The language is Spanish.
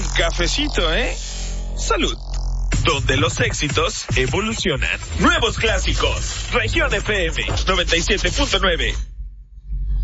cafecito, ¿eh? Salud. Donde los éxitos evolucionan. Nuevos clásicos. Región FM 97.9.